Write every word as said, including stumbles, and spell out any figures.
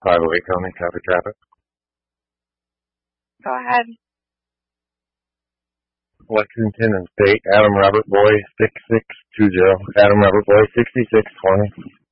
five oh eight County, traffic traffic. Go ahead. Lexington and State, Adam Robert Boy, six six two zero. Adam Robert Boy, sixty-six twenty.